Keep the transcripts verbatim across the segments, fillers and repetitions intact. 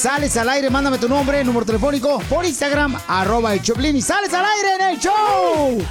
sales al aire, mándame tu nombre, número telefónico, por Instagram, arroba el Choplin, y sales al aire en el show.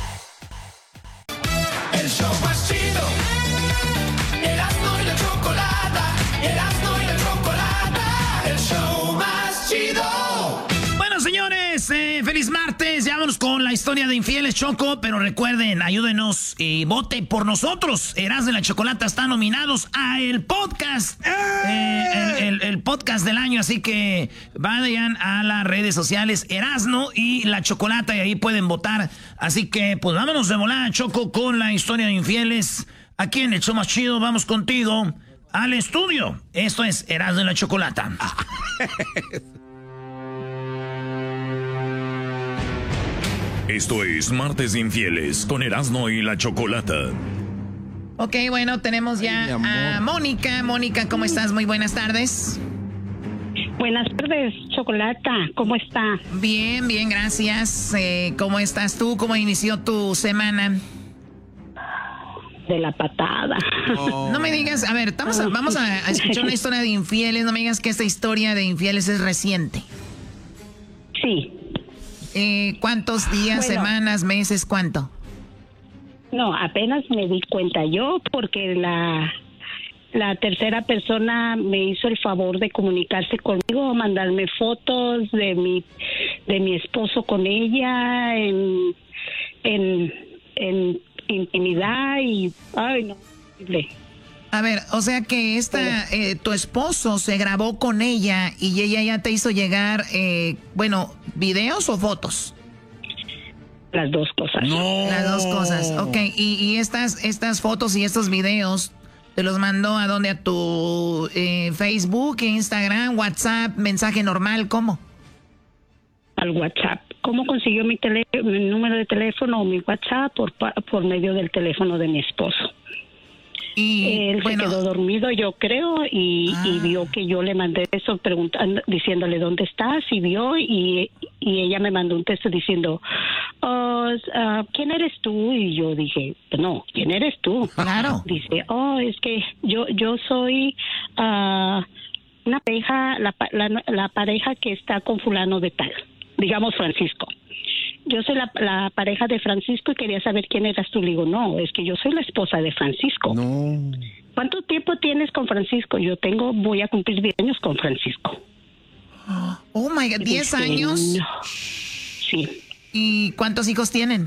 El show más chido. Erasmo y la chocolata. Erasmo y la chocolata. El show más chido. Bueno, señores, eh, feliz martes. Ya vámonos con la historia de infieles, Choco. Pero recuerden, ayúdenos y vote por nosotros. Erasmo y la chocolata están nominados a el podcast. Eh, el, el, el podcast del año. Así que vayan a las redes sociales Erasmo y la chocolata y ahí pueden votar. Así que, pues vámonos de volada, Choco, con la historia de infieles. Aquí en el show más chido, vamos contigo al estudio. Esto es Erasmo y la chocolata. Esto es Martes de Infieles con Erasmo y la chocolata. Ok, bueno, tenemos ya a Mónica. Mónica, ¿cómo estás? Muy buenas tardes. Buenas tardes, Chocolata. ¿Cómo está? Bien, bien, gracias. Eh, ¿Cómo estás tú? ¿Cómo inició tu semana? De la patada. Oh. No me digas, a ver, estamos a, vamos a, a escuchar una historia de infieles. No me digas que esta historia de infieles es reciente. Sí. Eh, ¿Cuántos días, bueno, semanas, meses, cuánto? No, apenas me di cuenta yo porque la... La tercera persona me hizo el favor de comunicarse conmigo, mandarme fotos de mi de mi esposo con ella en en, en intimidad y ay no. A ver, o sea que esta eh, tu esposo se grabó con ella y ella ya te hizo llegar, eh, bueno, videos o fotos. Las dos cosas. No. Las dos cosas. Ok. Y, y estas estas fotos y estos videos ¿te los mandó a dónde? ¿A tu eh, Facebook, Instagram, WhatsApp, mensaje normal? ¿Cómo? Al WhatsApp. ¿Cómo consiguió mi, tele, mi número de teléfono o mi WhatsApp? Por, por medio del teléfono de mi esposo. Y él bueno, se quedó dormido, yo creo, y, ah. y vio que yo le mandé eso preguntando, diciéndole dónde estás, y vio, y, y ella me mandó un texto diciendo, oh, uh, ¿quién eres tú? Y yo dije, no, ¿quién eres tú? Claro. Dice, oh, es que yo yo soy uh, una pareja, la, la, la pareja que está con fulano de tal, digamos Francisco. Yo soy la, la pareja de Francisco y quería saber quién eras tú. Le digo, no, es que yo soy la esposa de Francisco. No. ¿Cuánto tiempo tienes con Francisco? Yo tengo, voy a cumplir diez años con Francisco. Oh my God, ¿diez años? No. Sí. ¿Y cuántos hijos tienen?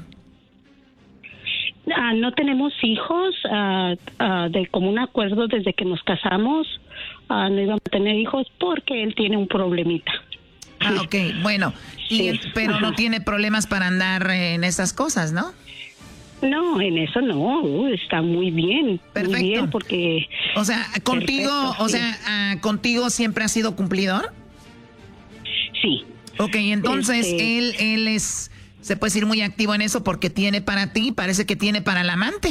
Uh, no tenemos hijos, uh, uh, de común acuerdo desde que nos casamos. Uh, no íbamos a tener hijos porque él tiene un problemita. Ah, ok, bueno, y sí. el, pero Ajá. no tiene problemas para andar en esas cosas, ¿no? No, en eso no, uh, está muy bien. Perfecto. Muy bien porque... O sea, contigo, Perfecto, o sí. sea, uh, ¿contigo siempre ha sido cumplidor? Sí. Ok, entonces este... él, él es, se puede decir muy activo en eso porque tiene para ti, parece que tiene para el amante.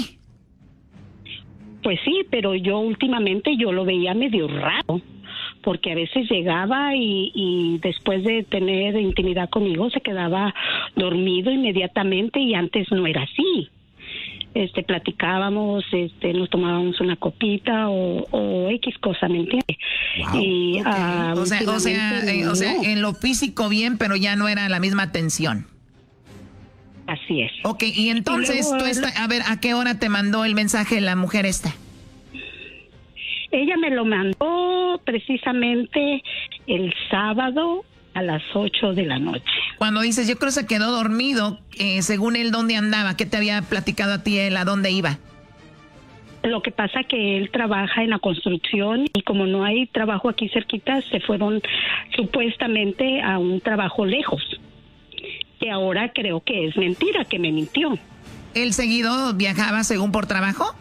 Pues sí, pero yo últimamente yo lo veía medio raro. Porque a veces llegaba y, y después de tener intimidad conmigo se quedaba dormido inmediatamente y antes no era así. Este, platicábamos, este, nos tomábamos una copita o, o X cosa, ¿me entiendes? Wow. Y, okay. uh, o sea, o sea, eh, no. o sea, en lo físico bien, pero ya no era la misma atención. Así es. Ok, y entonces, y luego, tú está, a ver, ¿a qué hora te mandó el mensaje la mujer esta? Ella me lo mandó precisamente el sábado a las ocho de la noche. Cuando dices, yo creo que se quedó dormido, eh, según él, ¿dónde andaba? ¿Qué te había platicado a ti él? ¿A dónde iba? Lo que pasa que él trabaja en la construcción y como no hay trabajo aquí cerquita, se fueron supuestamente a un trabajo lejos. Y ahora creo que es mentira, que me mintió. ¿Él seguido viajaba según por trabajo?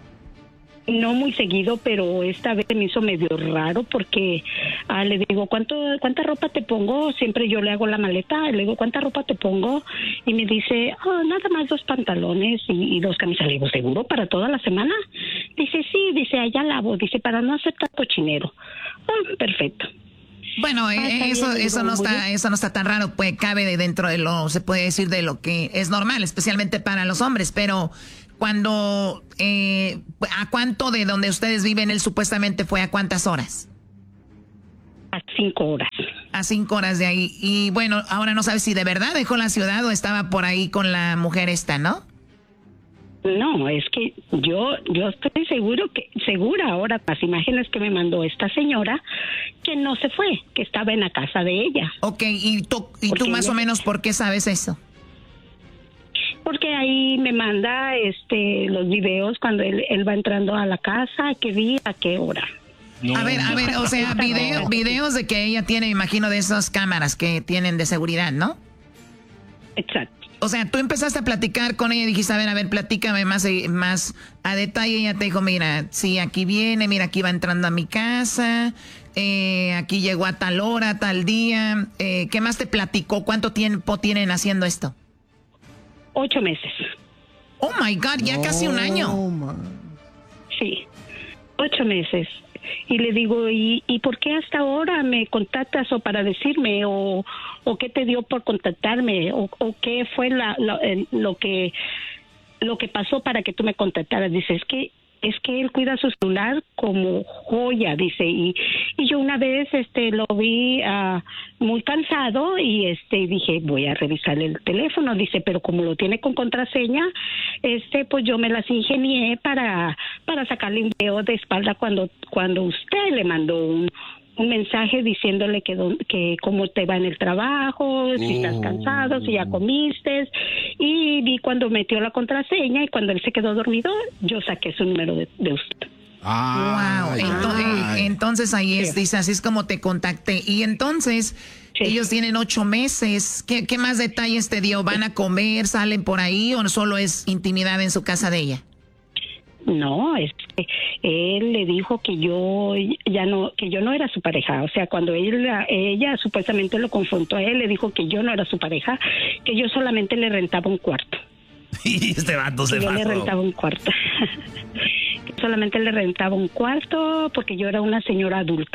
No muy seguido, pero esta vez me hizo medio raro porque ah, le digo, ¿cuánto, ¿cuánta ropa te pongo? Siempre yo le hago la maleta, le digo, ¿cuánta ropa te pongo? Y me dice, oh, nada más dos pantalones y, y dos camisas. Le digo, ¿seguro para toda la semana? Dice, sí, dice, allá lavo, dice, para no hacer tanto cochinero. Oh, perfecto. Bueno, ah, eh, eso bien, eso no está eso no está tan raro, pues cabe de dentro de lo, se puede decir, de lo que es normal, especialmente para los hombres, pero cuando, eh, ¿a cuánto de donde ustedes viven él supuestamente fue? ¿A cuántas horas? A cinco horas. A cinco horas de ahí. Y bueno, ahora no sabes si de verdad dejó la ciudad o estaba por ahí con la mujer esta, ¿no? No, es que yo yo estoy seguro que segura ahora las imágenes que me mandó esta señora que no se fue, que estaba en la casa de ella. Ok, ¿y tú, y tú más ella, o menos por qué sabes eso? Porque ahí me manda este los videos cuando él, él va entrando a la casa, a qué día, a qué hora. No, a ver, a ver, o sea, video, videos de que ella tiene, imagino, de esas cámaras que tienen de seguridad, ¿no? Exacto. O sea, tú empezaste a platicar con ella y dijiste, a ver, a ver, platícame más, más a detalle. Ella te dijo, mira, sí, aquí viene, mira, aquí va entrando a mi casa, eh, aquí llegó a tal hora, tal día. Eh, ¿Qué más te platicó? ¿Cuánto tiempo tienen haciendo esto? Ocho meses. Oh, my God, ya no, casi un año. Man. Sí, ocho meses. Y le digo, ¿y, ¿y por qué hasta ahora me contactas o para decirme o, o qué te dio por contactarme o, o qué fue la, la, lo que lo que pasó para que tú me contactaras? Dice, es que es que él cuida su celular como joya, dice, y, y yo una vez este lo vi uh, muy cansado y este dije, voy a revisar el teléfono, dice, pero como lo tiene con contraseña, este pues yo me las ingenié para para sacarle un video de espalda cuando cuando usted le mandó un un mensaje diciéndole que, don, que cómo te va en el trabajo, si estás cansado, si ya comiste, y vi cuando metió la contraseña y cuando él se quedó dormido, yo saqué su número de, de usted. Ah, wow, entonces, entonces ahí es, sí. Dice, así es como te contacté. Y entonces, sí. Ellos tienen ocho meses, ¿Qué, ¿qué más detalles te dio? ¿Van a comer, salen por ahí o solo es intimidad en su casa de ella? No, es que él le dijo que yo ya no, que yo no era su pareja. O sea, cuando ella, ella supuestamente lo confrontó a él, le dijo que yo no era su pareja, que yo solamente le rentaba un cuarto. Y este vato se Yo pasó. le rentaba un cuarto. Solamente le rentaba un cuarto porque yo era una señora adulta.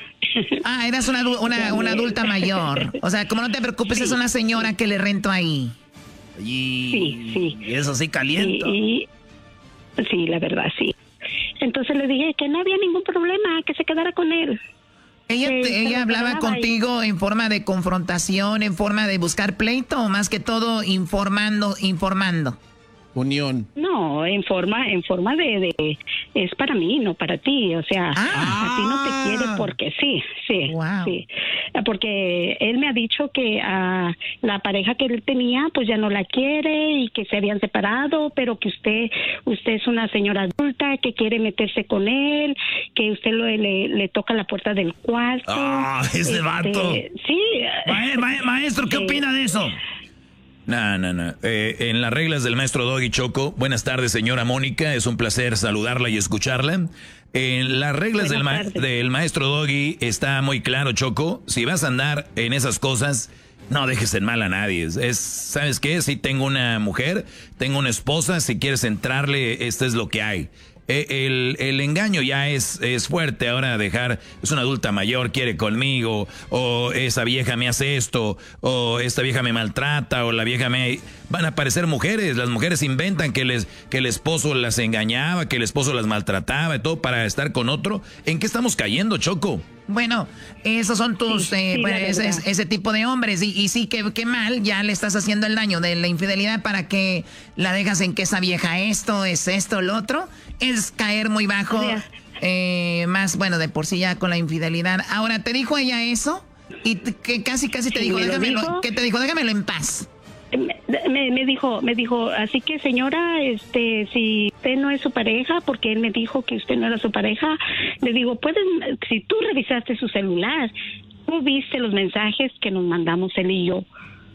Ah, eras una, una, una adulta mayor. O sea, como no te preocupes, sí. Es una señora que le rento ahí. Y, sí, sí. Y eso sí calienta. Y, y, sí, la verdad, sí. Entonces le dije que no había ningún problema, que se quedara con él. ¿Ella, te, ella hablaba contigo y... en forma de confrontación, en forma de buscar pleito o más que todo informando, informando? Unión. No, en forma, en forma de, de, es para mí, no para ti, o sea, ah. a ti no te quiere porque sí, sí, wow. sí, porque él me ha dicho que uh, la pareja que él tenía, pues ya no la quiere y que se habían separado, pero que usted, usted es una señora adulta que quiere meterse con él, que usted lo, le, le toca la puerta del cuarto. Ah, ese este, vato. Sí. Ma ma maestro, ¿qué eh, opina de eso? No, no, no. Eh, en las reglas del maestro Doggy, Choco. Buenas tardes, señora Mónica. Es un placer saludarla y escucharla. En las reglas del, ma del maestro Doggy está muy claro, Choco. Si vas a andar en esas cosas, no dejes en mal a nadie. Es, ¿sabes qué? Si tengo una mujer, tengo una esposa, si quieres entrarle, esto es lo que hay. El, el engaño ya es, es fuerte. Ahora dejar, es una adulta mayor, quiere conmigo, o esa vieja me hace esto, o esta vieja me maltrata, o la vieja me... Van a aparecer mujeres, las mujeres inventan que, les, que el esposo las engañaba, que el esposo las maltrataba y todo para estar con otro. ¿En qué estamos cayendo, Choco? Bueno, esos son tus, sí, eh, sí, pues, ese, ese tipo de hombres. Y, y sí, que, que mal, ya le estás haciendo el daño de la infidelidad para que la dejas en que esa vieja esto, es esto, lo otro. Es caer muy bajo, eh, más, bueno, de por sí ya con la infidelidad. Ahora, ¿te dijo ella eso? Y que casi, casi te sí, dijo, déjamelo, dijo. ¿qué te dijo? Déjamelo en paz. Me, me dijo, me dijo, así que señora, este, si usted no es su pareja, porque él me dijo que usted no era su pareja, le digo, pueden, si tú revisaste su celular, tú viste los mensajes que nos mandamos él y yo.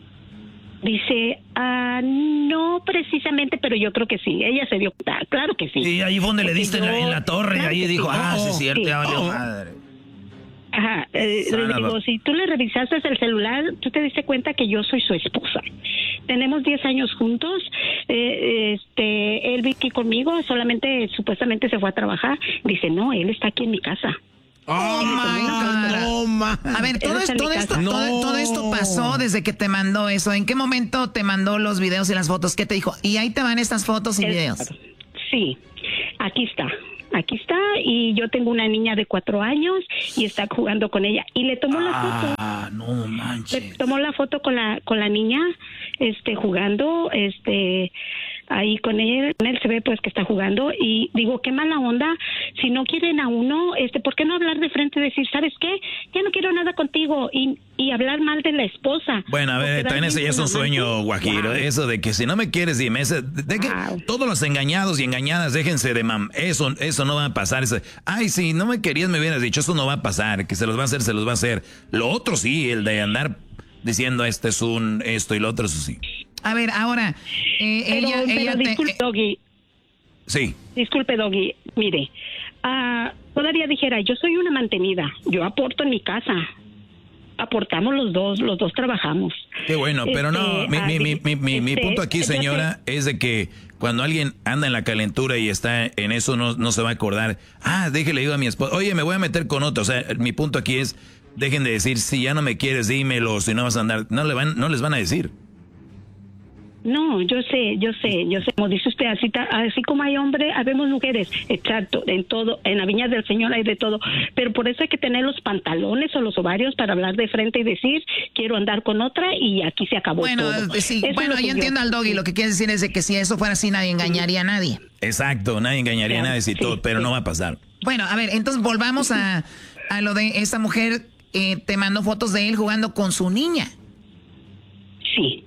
Dice, ah, no precisamente, pero yo creo que sí. Ella se dio cuenta, claro que sí. Y ahí fue donde le diste yo, en, la, en la torre, claro ahí dijo, sí. ah, sí, es cierto, sí. ya valió oh. madre. Ajá, eh, le digo, si tú le revisaste el celular, tú te diste cuenta que yo soy su esposa. Tenemos diez años juntos, eh, este, él vive aquí conmigo, solamente, supuestamente se fue a trabajar. Dice, no, él está aquí en mi casa. Oh, my God. Oh, my. A ver, todo, es, todo, esto, no. todo, todo esto pasó desde que te mandó eso. ¿En qué momento te mandó los videos y las fotos? ¿Qué te dijo? Y ahí te van estas fotos y el, videos. Sí, aquí está. aquí está, y yo tengo una niña de cuatro años y está jugando con ella. Y le tomó la foto. Ah, no manches. Le tomó la foto con la, con la niña, este, jugando, este... ahí con él, con él se ve pues que está jugando y digo, qué mala onda, si no quieren a uno, este, ¿por qué no hablar de frente y decir, ¿sabes qué? Ya no quiero nada contigo y, y hablar mal de la esposa? Bueno, a ver, también ese ya es un sueño, Guajiro, wow. Eso de que si no me quieres, dime, ese, de que wow. Todos los engañados y engañadas, déjense de mam, eso, eso no va a pasar, ese, ay, si no me querías me hubieras dicho, eso no va a pasar, que se los va a hacer, se los va a hacer, lo otro sí, el de andar diciendo este es un, esto y lo otro, eso sí. A ver, ahora, eh, pero, ella... Pero ella disculpe, te, eh, Doggy. Sí. Disculpe, Doggy, mire, uh, todavía dijera, yo soy una mantenida, yo aporto en mi casa, aportamos los dos, los dos trabajamos. Qué bueno, pero este, no, mi, uh, mi, mi, mi, mi, mi este, punto aquí, señora, es de que cuando alguien anda en la calentura y está en eso, no, no se va a acordar, ah, déjele digo a mi esposa, oye, me voy a meter con otro, o sea, mi punto aquí es, dejen de decir, si ya no me quieres, dímelo, si no vas a andar, no, le van, no les van a decir. No, yo sé, yo sé, yo sé, como dice usted, así, así como hay hombres, habemos mujeres, exacto, en todo, en la viña del Señor hay de todo, pero por eso hay que tener los pantalones o los ovarios para hablar de frente y decir, quiero andar con otra y aquí se acabó bueno, todo. Sí, eso bueno, yo entiendo al Doggy, lo que quiere decir es de que si eso fuera así nadie engañaría a nadie. Exacto, nadie engañaría claro, a nadie, sí, todo, pero sí. No va a pasar. Bueno, a ver, entonces volvamos a, a lo de esta mujer, eh, te mandó fotos de él jugando con su niña. Sí.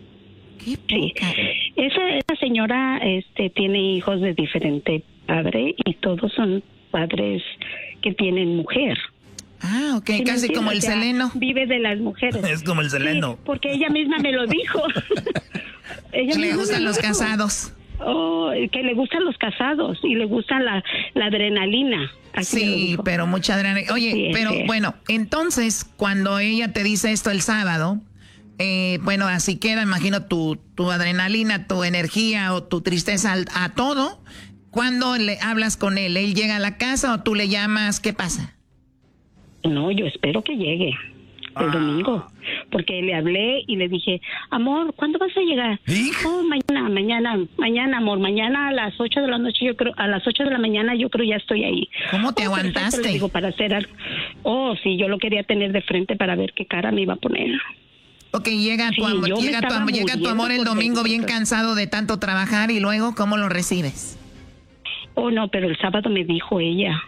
Sí, esa, esa señora este, tiene hijos de diferente padre y todos son padres que tienen mujer. Ah, ok, ¿sí casi como el Seleno. Vive de las mujeres. Es como el Seleno. Sí, porque ella misma me lo dijo. ella le gustan los dijo. casados. Oh, que le gustan los casados y le gusta la, la adrenalina. Así sí, pero mucha adrenalina. Oye, sí, pero sí. Bueno, entonces cuando ella te dice esto el sábado... Eh, bueno, así queda, imagino, tu, tu adrenalina, tu energía o tu tristeza a, a todo. ¿Cuándo le hablas con él? ¿Él llega a la casa o tú le llamas? ¿Qué pasa? No, yo espero que llegue el ah. domingo. Porque le hablé y le dije, amor, ¿cuándo vas a llegar? Oh, mañana, mañana, mañana, amor, mañana a las ocho de la noche, yo creo, a las ocho de la mañana yo creo ya estoy ahí. ¿Cómo te oh, aguantaste? Le digo, para hacer algo. Oh, sí, yo lo quería tener de frente para ver qué cara me iba a poner. Ok, llega tu, sí, am llega tu, llega tu amor el domingo bien cansado de tanto trabajar y luego, ¿cómo lo recibes? Oh, no, pero el sábado me dijo ella.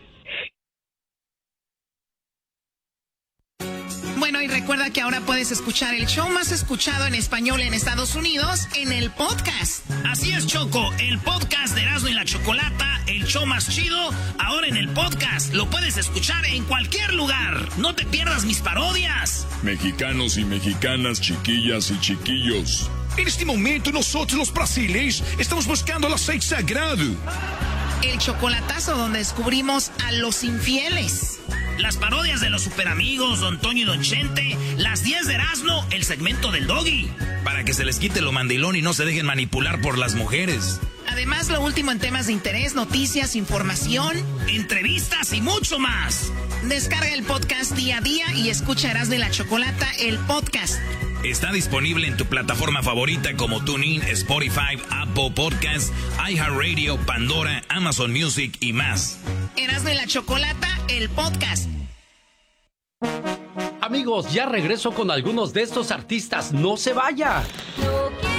Bueno, y recuerda que ahora puedes escuchar el show más escuchado en español en Estados Unidos en el podcast. Así es, Choco, el podcast de Erasmo y la Chocolata, el show más chido, ahora en el podcast. Lo puedes escuchar en cualquier lugar. No te pierdas mis parodias. Mexicanos y mexicanas, chiquillas y chiquillos. En este momento nosotros los brasileños estamos buscando el aceite sagrado. El chocolatazo donde descubrimos a los infieles. Las parodias de los superamigos, Don Toño y Don Chente, las diez de Erasmo, el segmento del Doggy. Para que se les quite lo mandilón y no se dejen manipular por las mujeres. Además, lo último en temas de interés, noticias, información, entrevistas y mucho más. Descarga el podcast día a día y escucha Erasmo y la Chocolata, el podcast. Está disponible en tu plataforma favorita como TuneIn, Spotify, Apple Podcasts, iHeartRadio, Pandora, Amazon Music y más. Erasmo y la Chocolata, el podcast. Amigos, ya regreso con algunos de estos artistas. ¡No se vaya! No